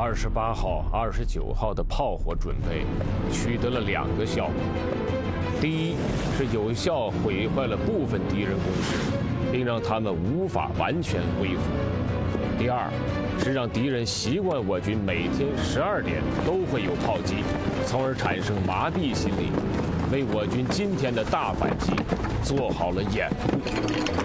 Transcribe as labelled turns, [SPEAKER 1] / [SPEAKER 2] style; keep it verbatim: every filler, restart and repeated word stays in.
[SPEAKER 1] 二十八号、二十九号的炮火准备取得了两个效果：第一是有效毁坏了部分敌人工事，并让他们无法完全恢复；第二是让敌人习惯我军每天十二点都会有炮击，从而产生麻痹心理，为我军今天的大反击做好了掩护。